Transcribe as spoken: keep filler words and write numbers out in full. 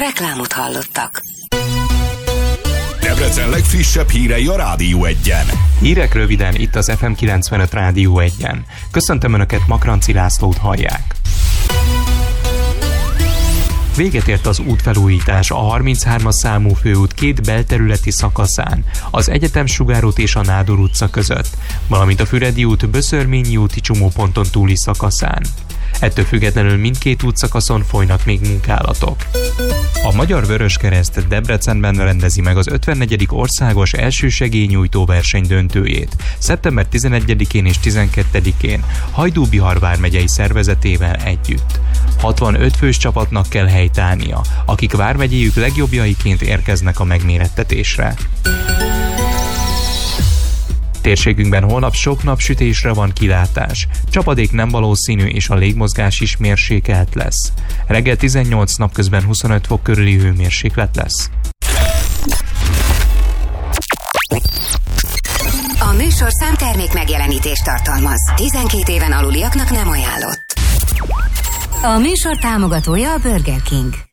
Reklámot hallottak. Debrecen legfrissebb hírei a Rádió Egyen. Hírek röviden itt az ef em kilencvenöt Rádió Egyen. Köszöntöm Önöket, Makranci Lászlót hallják. Véget ért az útfelújítás a harminchármas számú főút két belterületi szakaszán, az Egyetem Sugárút és a Nádor utca között, valamint a Füredi út Böszörményi úti csomóponton túli szakaszán. Ettől függetlenül mindkét útszakaszon folynak még munkálatok. A Magyar Vöröskereszt Debrecenben rendezi meg az ötvennegyedik országos elsősegélynyújtó verseny döntőjét szeptember tizenegyedikén és tizenkettedikén Hajdú-Bihar vármegyei szervezetével együtt. hatvanöt fős csapatnak kell helytállnia, akik vármegyéjük legjobbjaiként érkeznek a megmérettetésre. Térségünkben holnap sok napsütésre van kilátás. Csapadék nem valószínű és a légmozgás is mérsékelt lesz. Reggel tizennyolc, napközben huszonöt fok körüli hőmérséklet lesz. A műsorszám termék megjelenítést tartalmaz. tizenkét éven aluliaknak nem ajánlott. A műsor támogatója a Burger King.